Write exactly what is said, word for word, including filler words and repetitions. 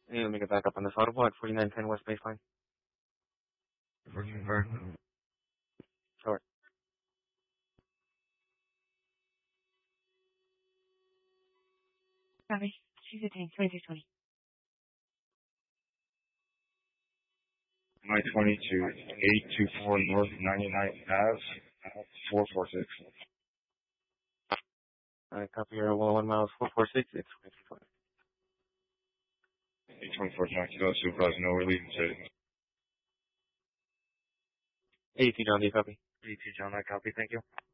Hey, let me get back up on this audible at forty-nine ten West Baseline. Sure. Copy. two fifteen, twenty-six twenty. nine twenty-two, eight two four North ninety-ninth Ave, four four six. Alright, copy here, one oh one miles, four four six, it's eight twenty-four, John Kilo, supervisor, no, we're leaving city. eighty-two John, do you copy? eighty-two, John, I copy, thank you.